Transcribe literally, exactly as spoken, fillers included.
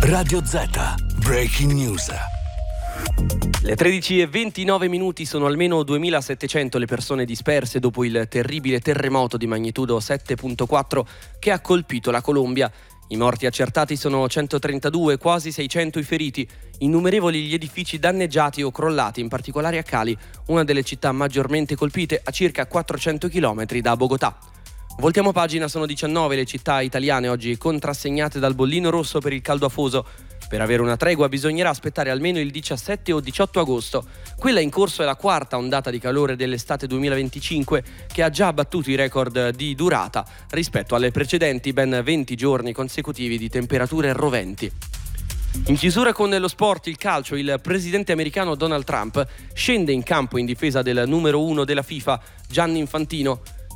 Radio Z, Breaking News. Le tredici e ventinove minuti. Sono almeno duemilasettecento le persone disperse dopo il terribile terremoto di magnitudo sette virgola quattro che ha colpito la Colombia. I morti accertati sono centotrentadue, quasi seicento i feriti. Innumerevoli gli edifici danneggiati o crollati, in particolare a Cali, una delle città maggiormente colpite a circa quattrocento chilometri da Bogotà. Voltiamo pagina, sono diciannove le città italiane oggi contrassegnate dal bollino rosso per il caldo afoso. Per avere una tregua bisognerà aspettare almeno il diciassette o diciotto agosto. Quella in corso è la quarta ondata di calore dell'estate duemilaventicinque, che ha già battuto i record di durata rispetto alle precedenti ben venti giorni consecutivi di temperature roventi. In chiusura con lo sport, il calcio, il presidente americano Donald Trump scende in campo in difesa del numero uno della FIFA, Gianni Infantino.